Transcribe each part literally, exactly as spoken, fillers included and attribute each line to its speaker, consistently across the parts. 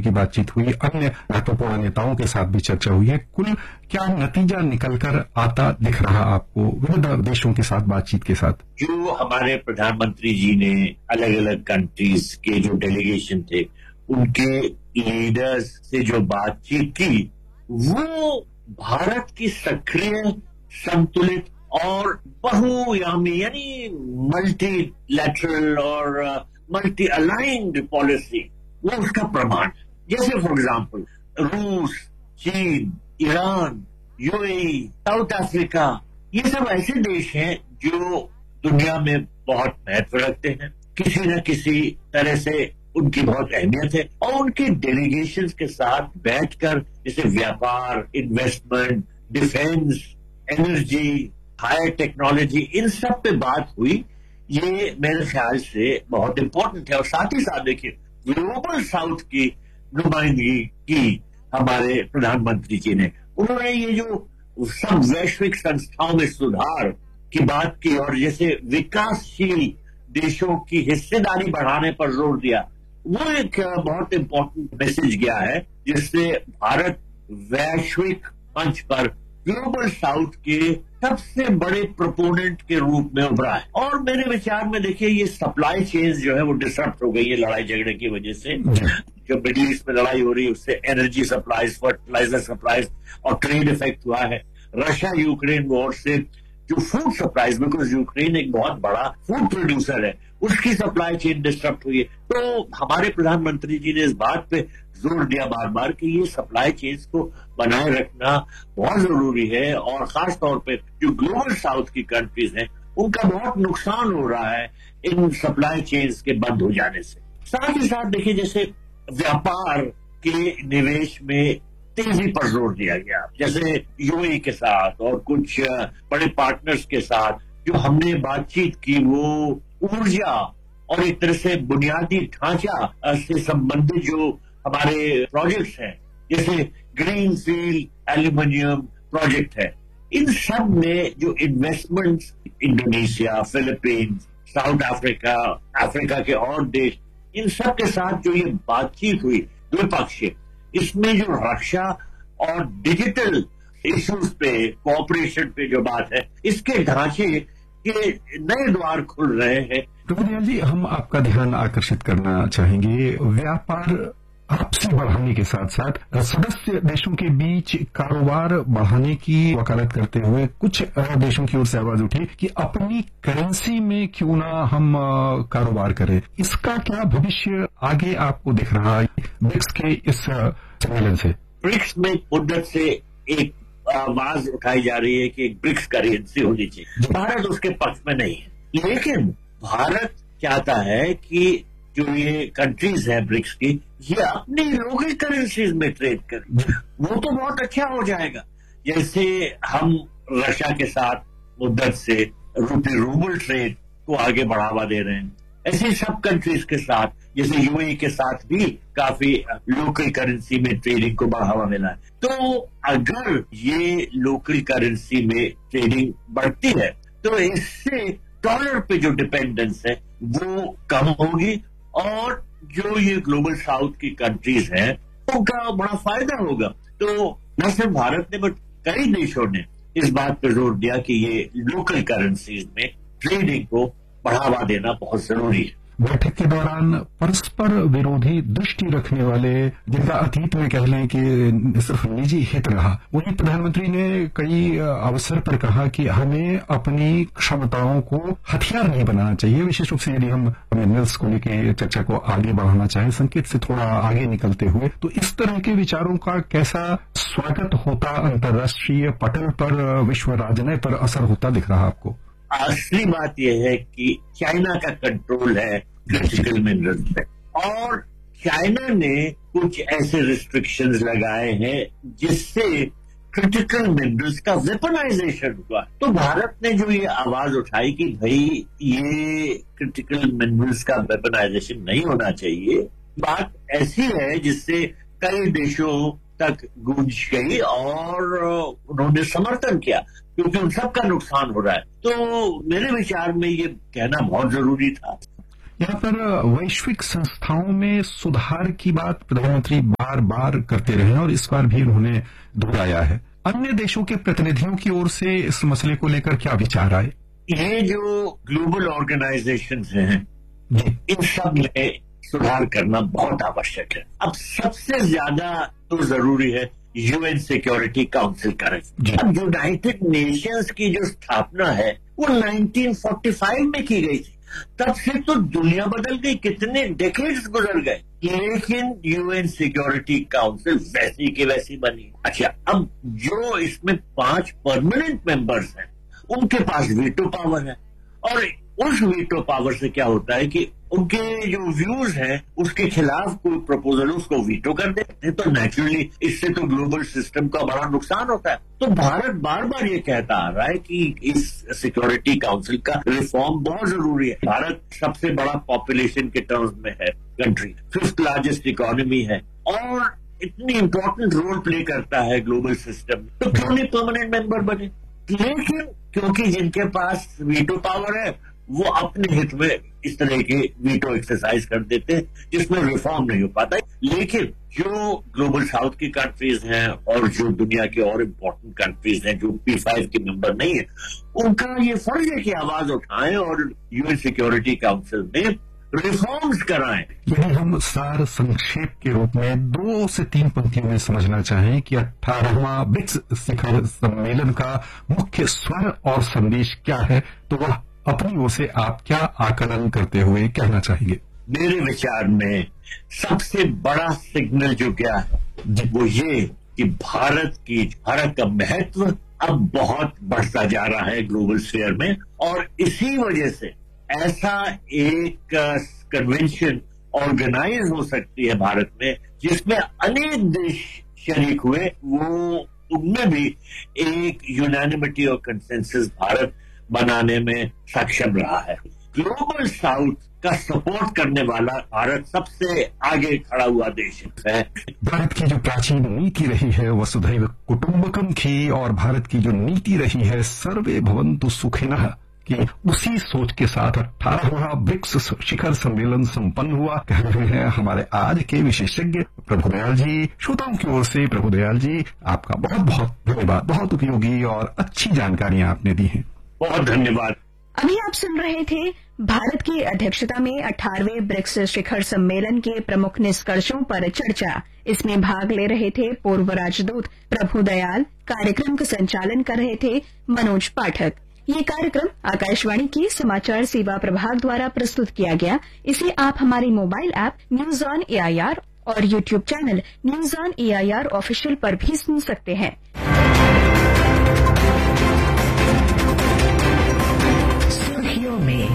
Speaker 1: की बातचीत हुई, अन्य महत्वपूर्ण नेताओं के साथ भी चर्चा हुई है। कुल क्या नतीजा निकलकर आता दिख रहा आपको विविध देशों के साथ बातचीत के साथ?
Speaker 2: जो हमारे प्रधानमंत्री जी ने अलग अलग कंट्रीज के जो डेलीगेशन थे उनके लीडर्स से जो बातचीत की, वो भारत की सक्रिय, संतुलित और बहुआयामी यानी मल्टीलैटरल और मल्टी अलाइंड पॉलिसी, वो उसका प्रमाण है। जैसे फॉर एग्जांपल रूस, चीन, ईरान, यूएई, साउथ अफ्रीका, ये सब ऐसे देश हैं जो दुनिया में बहुत महत्व रखते हैं, किसी न किसी तरह से उनकी बहुत अहमियत है, और उनके डेलीगेशंस के साथ बैठकर जैसे व्यापार, investment, defence, energy, higher technology, इन सब पे बात हुई। ये मेरे ख्याल से बहुत इंपॉर्टेंट है। और साथ ही साथ देखिए ग्लोबल साउथ की नुमाइंदगी की हमारे प्रधानमंत्री जी ने, उन्होंने ये जो सब वैश्विक संस्थाओं में सुधार की बात की और जैसे विकासशील देशों की हिस्सेदारी बढ़ाने पर जोर दिया, वो एक बहुत इंपॉर्टेंट मैसेज गया है, जिससे भारत वैश्विक मंच पर ग्लोबल साउथ के सबसे बड़े प्रोपोनेंट के रूप में उभरा है। और मेरे विचार में देखिए ये सप्लाई चेन्स जो है वो डिसरप्ट हो गई है लड़ाई झगड़े की वजह से। जो मिडिल ईस्ट में लड़ाई हो रही है उससे एनर्जी सप्लाईज, फर्टिलाइजर सप्लाईज और ट्रेड इफेक्ट हुआ है। रशिया यूक्रेन वॉर से जो फूड सप्लाईज, बिकॉज यूक्रेन एक बहुत बड़ा फूड प्रोड्यूसर है, उसकी सप्लाई चेन डिस्टर्ब हुई है। तो हमारे प्रधानमंत्री जी ने इस बात पे जोर दिया बार बार कि ये सप्लाई चेन्स को बनाए रखना बहुत जरूरी है, और खास तौर पे जो ग्लोबल साउथ की कंट्रीज हैं उनका बहुत नुकसान हो रहा है इन सप्लाई चेन्स के बंद हो जाने से। साथ ही साथ देखिए जैसे व्यापार के निवेश में तेजी पर जोर दिया गया, जैसे यूएई के साथ और कुछ बड़े पार्टनर्स के साथ जो हमने बातचीत की, वो ऊर्जा और एक तरह से बुनियादी ढांचा से संबंधित जो हमारे प्रोजेक्ट्स हैं, जैसे ग्रीन फील्ड एल्यूमिनियम प्रोजेक्ट है, इन सब में जो investments Indonesia, Philippines, south Africa, Africa के और देश, इन सब के साथ जो ये बातचीत हुई द्विपक्षीय, इसमें जो रक्षा और डिजिटल इश्यूज पे कोऑपरेशन पे जो बात है, इसके ढांचे के नए द्वार खुल रहे हैं।
Speaker 1: प्रभुदयाल जी, हम आपका ध्यान आकर्षित करना चाहेंगे व्यापार आपसी बढ़ाने के साथ साथ सदस्य देशों के बीच कारोबार बढ़ाने की वकालत करते हुए कुछ देशों की ओर से आवाज उठी कि अपनी करेंसी में क्यों ना हम कारोबार करें। इसका क्या भविष्य आगे आपको दिख रहा है ब्रिक्स के इस सम्मेलन से?
Speaker 2: ब्रिक्स में मुद्दत से एक आवाज उठाई जा रही है कि एक ब्रिक्स करेंसी होनी चाहिए। भारत उसके पक्ष में नहीं है, लेकिन भारत चाहता है कि जो ये कंट्रीज है ब्रिक्स की, ये अपनी लोकल करेंसीज में ट्रेड करें, वो तो बहुत अच्छा हो जाएगा। जैसे हम रशिया के साथ मुद्दत से रूपी रूबल ट्रेड को आगे बढ़ावा दे रहे हैं, ऐसे सब कंट्रीज के साथ, जैसे यूएई के साथ भी काफी लोकल करेंसी में ट्रेडिंग को बढ़ावा मिला है। तो अगर ये लोकल करेंसी में ट्रेडिंग बढ़ती है तो इससे डॉलर पे जो डिपेंडेंस है वो कम होगी, और जो ये ग्लोबल साउथ की कंट्रीज हैं उनका बड़ा फायदा होगा। तो न सिर्फ भारत ने बट कई देशों ने इस बात पर जोर दिया कि ये लोकल करेंसीज में ट्रेडिंग को बढ़ावा देना बहुत जरूरी है।
Speaker 1: बैठक के दौरान परस्पर विरोधी दृष्टि रखने वाले, जिनका अतीत में कह लें कि सिर्फ निजी हित रहा, वहीं प्रधानमंत्री ने कई अवसर पर कहा कि हमें अपनी क्षमताओं को हथियार नहीं बनाना चाहिए। विशेष रूप से यदि हम मिनरल्स को लेकर चर्चा को आगे बढ़ाना चाहें, संकेत से थोड़ा आगे निकलते हुए, तो इस तरह के विचारों का कैसा स्वागत होता अंतर्राष्ट्रीय पटल पर, विश्व राजनय पर असर होता दिख रहा आपको?
Speaker 2: असली बात यह है कि चाइना का कंट्रोल है क्रिटिकल मिनरल्स पे, और चाइना ने कुछ ऐसे रिस्ट्रिक्शंस लगाए हैं जिससे क्रिटिकल मिनरल्स का वेपनाइजेशन हुआ। तो भारत ने जो ये आवाज उठाई कि भाई ये क्रिटिकल मिनरल्स का वेपनाइजेशन नहीं होना चाहिए, बात ऐसी है जिससे कई देशों तक गूंज गई और उन्होंने समर्थन किया, क्योंकि उन सबका नुकसान हो रहा है। तो मेरे विचार में ये कहना बहुत जरूरी था।
Speaker 1: यहाँ पर वैश्विक संस्थाओं में सुधार की बात प्रधानमंत्री बार बार करते रहे और इस बार भी उन्होंने दोहराया है। अन्य देशों के प्रतिनिधियों की ओर से इस मसले को लेकर क्या विचार आए?
Speaker 2: ये जो ग्लोबल ऑर्गेनाइजेशंस हैं, इन सब में सुधार करना बहुत आवश्यक है। अब सबसे ज्यादा तो जरूरी है यूएन सिक्योरिटी काउंसिल का। अब यूनाइटेड नेशंस की जो स्थापना है वो नाइनटीन फोर्टी फाइव में की गई थी। तब से तो दुनिया बदल गई, कितने डेकेड्स गुजर गए, लेकिन यूएन सिक्योरिटी काउंसिल वैसी की वैसी बनी। अच्छा, अब जो इसमें पांच परमानेंट मेंबर्स हैं उनके पास वीटो पावर है, और उस वीटो पावर से क्या होता है कि उनके जो व्यूज हैं उसके खिलाफ कोई प्रपोजल उसको वीटो कर देते हैं, तो नेचुरली इससे तो ग्लोबल सिस्टम का बड़ा नुकसान होता है। तो भारत बार बार ये कहता आ रहा है कि इस सिक्योरिटी काउंसिल का रिफॉर्म बहुत जरूरी है। भारत सबसे बड़ा पॉपुलेशन के टर्म्स में है कंट्री, फिफ्थ लार्जेस्ट इकोनॉमी है और इतनी इंपॉर्टेंट रोल प्ले करता है ग्लोबल सिस्टम में, तो क्यों नहीं परमानेंट मेंबर बने? लेकिन क्योंकि जिनके पास वीटो पावर है वो अपने हित में इस तरह के वीटो एक्सरसाइज कर देते हैं जिसमें रिफॉर्म नहीं हो पाता। लेकिन जो ग्लोबल साउथ की कंट्रीज हैं और जो दुनिया के और इम्पोर्टेंट कंट्रीज हैं जो पी फाइव के मेंबर नहीं है, उनका ये फर्ज है कि आवाज उठाएं और यूएन सिक्योरिटी काउंसिल में रिफॉर्म्स कराएं।
Speaker 1: यदि हम सार संक्षेप के रूप में दो से तीन पंक्तियों में समझना चाहें कि अठारहवां ब्रिक्स शिखर सम्मेलन का मुख्य स्वर और संदेश क्या है, तो वह अपनी ओर से आप क्या आकलन करते हुए कहना चाहेंगे?
Speaker 2: मेरे विचार में सबसे बड़ा सिग्नल जो क्या है वो ये कि भारत की भारत का महत्व अब बहुत बढ़ता जा रहा है ग्लोबल स्फीयर में, और इसी वजह से ऐसा एक कन्वेंशन ऑर्गेनाइज हो सकती है भारत में जिसमें अनेक देश शरीक हुए, वो उनमें भी एक यूनानिमिटी और कंसेंसस भारत बनाने में सक्षम रहा है। ग्लोबल साउथ का सपोर्ट करने वाला भारत सबसे आगे खड़ा हुआ देश है।
Speaker 1: भारत की जो प्राचीन नीति रही है वसुधैव कुटुंबकम की, और भारत की जो नीति रही है सर्वे भवन्तु सुखिनः कि उसी सोच के साथ अठारहवां ब्रिक्स शिखर सम्मेलन संपन्न हुआ, कह रहे हैं हमारे आज के विशेषज्ञ प्रभुदयाल जी। श्रोताओं की ओर से प्रभुदयाल जी आपका बहुत बहुत धन्यवाद, बहुत उपयोगी और अच्छी जानकारियां आपने दी हैं।
Speaker 2: बहुत धन्यवाद।
Speaker 3: अभी आप सुन रहे थे भारत की अध्यक्षता में अठारहवें ब्रिक्स शिखर सम्मेलन के प्रमुख निष्कर्षों पर चर्चा। इसमें भाग ले रहे थे पूर्व राजदूत प्रभुदयाल, कार्यक्रम का संचालन कर रहे थे मनोज पाठक। ये कार्यक्रम आकाशवाणी के समाचार सेवा प्रभाग द्वारा प्रस्तुत किया गया। इसे आप हमारे mobile app news on AIR और YouTube channel news on AIR official पर भी सुन सकते हैं। सुर्खियों में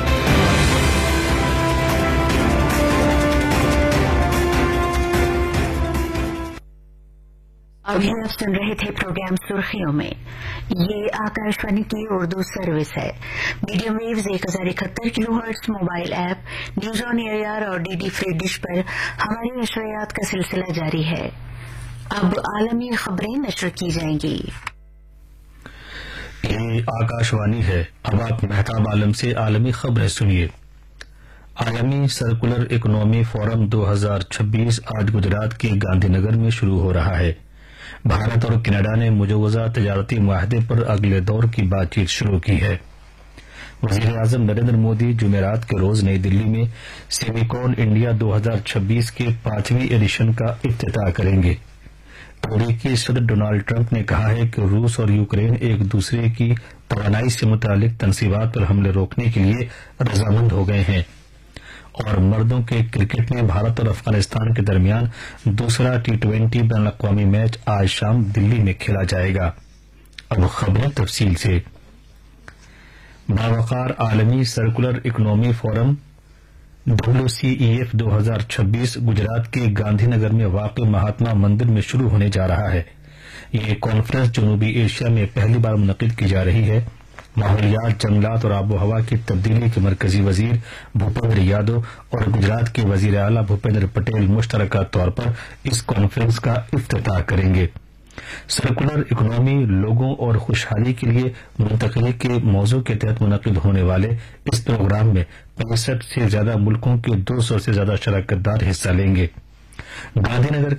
Speaker 3: अभी आप सुन रहे थे प्रोग्राम सुर्खियों में। ये आकाशवाणी की उर्दू सर्विस है। मीडियम वेव्स एक हजार इकहत्तर kilo hertz, mobile app news on AIR और डीडी फ्री डिश पर हमारी नशरियात का सिलसिला जारी है। अब आलमी खबरें नशर की जाएंगी।
Speaker 4: ये आकाशवाणी है। अब आप मेहताब आलम से आलमी खबरें सुनिए। आलमी सर्कुलर इकोनॉमी फोरम दो हजार छब्बीस आज गुजरात के गांधीनगर में शुरू हो रहा है। भारत और कनाडा ने मुजवजा तजारती मुआहदे पर अगले दौर की बातचीत शुरू की है। वजीर आजम नरेंद्र मोदी जुमेरात के रोज नई दिल्ली में सेमिकॉन इंडिया दो हजार छब्बीस के पांचवीं एडिशन का इफ्तिताह करेंगे। अमरीकी सदर डोनाल्ड ट्रंप ने कहा है कि रूस और यूक्रेन एक दूसरे की तवानाई से मुतालिक तनसीबात पर हमले रोकने के लिए रजामंद हो गए हैं। और मर्दों के क्रिकेट में भारत और अफगानिस्तान के दरमियान दूसरा टी ट्वेंटी बैन अवी मैच आज शाम दिल्ली में खेला जाएगा। अब खबरें तफसील से। बावकार आलमी circular economy forum W C E F दो हजार छब्बीस गुजरात के गांधीनगर में वाक़ महात्मा मंदिर में शुरू होने जा रहा है। ये कॉन्फ्रेंस जनूबी एशिया में पहली बार मुनक़िद की जा रही है। माहौलियात, जंगलात और आबो हवा की तब्दीली के मरकजी वजीर भूपेंद्र यादव और गुजरात के वजीर आला भूपेंद्र पटेल मुश्तरका तौर पर इस कॉन्फ्रेंस का इफ्तिताह करेंगे। सर्कुलर इकोनॉमी लोगों और खुशहाली के लिए मुंतकली के मौजू के तहत मुनक़िद होने वाले इस प्रोग्राम में पैंसठ से ज्यादा मुल्कों के दो सौ से ज्यादा शराकतदार हिस्सा लेंगे। गांधीनगर